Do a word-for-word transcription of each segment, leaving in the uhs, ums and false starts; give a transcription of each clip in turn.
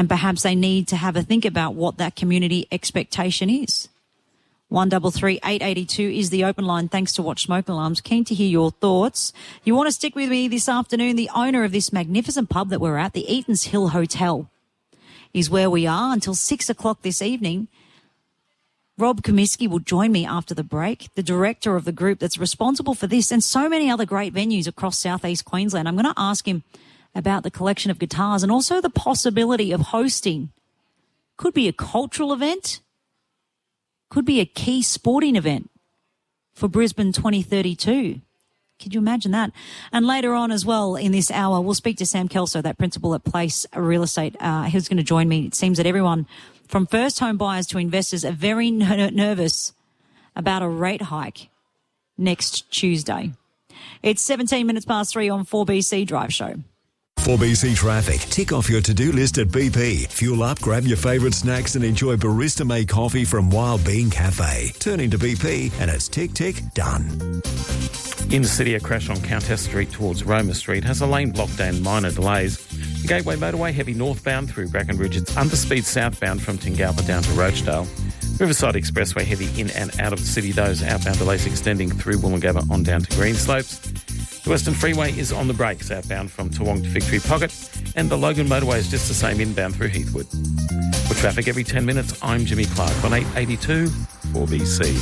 and perhaps they need to have a think about what that community expectation is. one three three, eight eight two is the open line. Thanks to Watch Smoke Alarms. Keen to hear your thoughts. You want to stick with me this afternoon? The owner of this magnificent pub that we're at, the Eatons Hill Hotel, is where we are until six o'clock this evening. Rob Comiskey will join me after the break, the director of the group that's responsible for this and so many other great venues across southeast Queensland. I'm going to ask him about the collection of guitars and also the possibility of hosting. Could be a cultural event, could be a key sporting event for Brisbane twenty thirty-two. Could you imagine that? And later on as well in this hour, we'll speak to Sam Kelso, that principal at Place Real Estate, uh, who's going to join me. It seems that everyone from first home buyers to investors are very ner- nervous about a rate hike next Tuesday. It's seventeen minutes past three on four B C Drive Show. four B C Traffic. Tick off your to-do list at B P. Fuel up, grab your favourite snacks and enjoy barista-made coffee from Wild Bean Cafe. Turn into B P and it's tick, tick, done. In the city, a crash on Countess Street towards Roma Street has a lane blocked and minor delays. The Gateway Motorway heavy northbound through Brackenridge. It's underspeed southbound from Tingalpa down to Roachdale. Riverside Expressway heavy in and out of the city. Those outbound delays extending through Woolloongabba on down to Greenslopes. The Western Freeway is on the brakes outbound from Toowong to Victory Pocket, and the Logan Motorway is just the same inbound through Heathwood. For traffic every ten minutes, I'm Jimmy Clark on eight eighty-two four B C.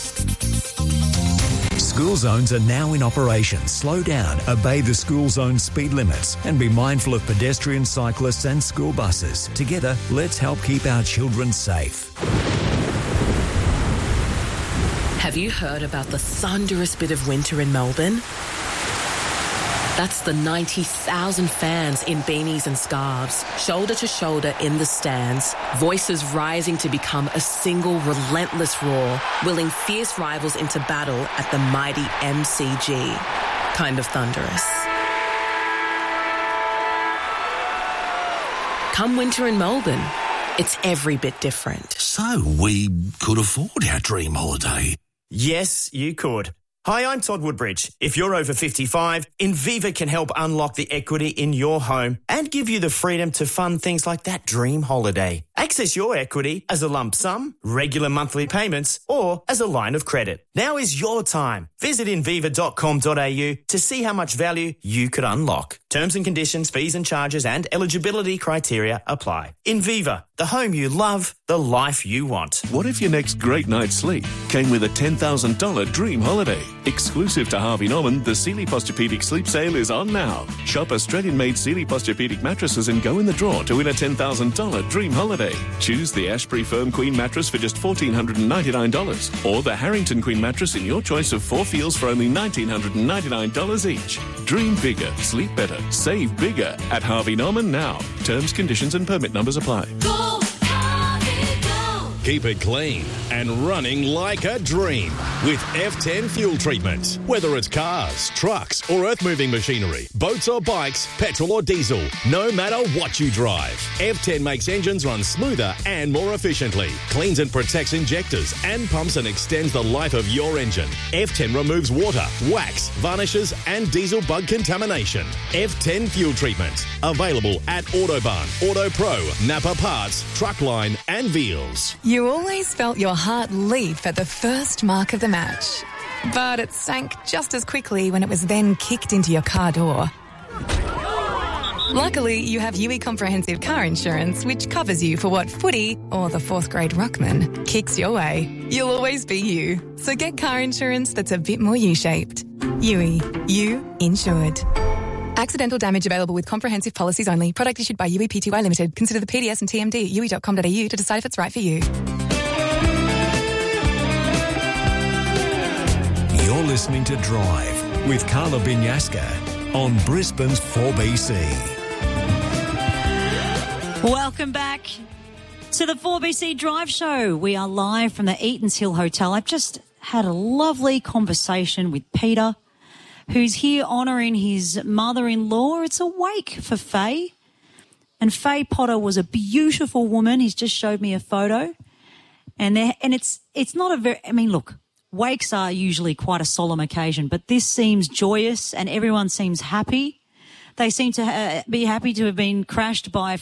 School zones are now in operation. Slow down, obey the school zone speed limits and be mindful of pedestrians, cyclists and school buses. Together, let's help keep our children safe. Have you heard about the thunderous bit of winter in Melbourne? That's the ninety thousand fans in beanies and scarves, shoulder to shoulder in the stands, voices rising to become a single relentless roar, willing fierce rivals into battle at the mighty M C G. Kind of thunderous. Come winter in Melbourne, it's every bit different. So we could afford our dream holiday. Yes, you could. Hi, I'm Todd Woodbridge. If you're over fifty-five, Inviva can help unlock the equity in your home and give you the freedom to fund things like that dream holiday. Access your equity as a lump sum, regular monthly payments, or as a line of credit. Now is your time. Visit inviva dot com dot a u to see how much value you could unlock. Terms and conditions, fees and charges and eligibility criteria apply. Inviva, the home you love, the life you want. What if your next great night's sleep came with a ten thousand dollars dream holiday? Exclusive to Harvey Norman, the Sealy Posturepedic Sleep Sale is on now. Shop Australian-made Sealy Posturepedic mattresses and go in the draw to win a ten thousand dollars dream holiday. Choose the Ashbury Firm Queen mattress for just one thousand four hundred ninety-nine dollars or the Harrington Queen mattress in your choice of four feels for only one thousand nine hundred ninety-nine dollars each. Dream bigger, sleep better, save bigger at Harvey Norman now. Terms, conditions and permit numbers apply. Go, Harvey, go. Keep it clean and running like a dream with F ten fuel treatment. Whether it's cars, trucks or earth-moving machinery, boats or bikes, petrol or diesel, no matter what you drive, F ten makes engines run smoother and more efficiently, cleans and protects injectors and pumps and extends the life of your engine. F ten removes water, wax, varnishes and diesel bug contamination. F ten fuel treatment. Available at Autobarn, Auto Pro, Napa Parts, Truckline and Veals. You always felt your heart leap at the first mark of the match. But it sank just as quickly when it was then kicked into your car door. Luckily, you have U E Comprehensive Car Insurance, which covers you for what footy or the fourth grade ruckman kicks your way. You'll always be you. So get car insurance that's a bit more U-shaped. U E. You insured. Accidental damage available with comprehensive policies only. Product issued by U E P T Y Limited. Consider the P D S and T M D at u e dot com dot a u to decide if it's right for you. You're listening to Drive with Carla Binyaska on Brisbane's four B C. Welcome back to the four B C Drive Show. We are live from the Eatons Hill Hotel. I've just had a lovely conversation with Peter, who's here honouring his mother-in-law. It's a wake for Faye. And Faye Potter was a beautiful woman. He's just showed me a photo. And there, and it's it's not a very, I mean, look, wakes are usually quite a solemn occasion, but this seems joyous and everyone seems happy. They seem to ha- be happy to have been crashed by